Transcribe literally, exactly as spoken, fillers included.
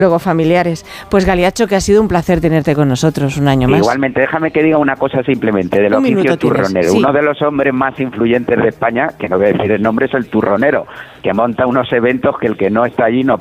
luego familiares. Pues Galiacho, que ha sido un placer tenerte con nosotros un año Sí, más. igualmente, déjame que diga una cosa simplemente del Un oficio minuto tienes, turronero. sí. Uno de los hombres más influyentes de España, que no voy a decir el nombre, es el turronero, que monta unos eventos que el que no está allí no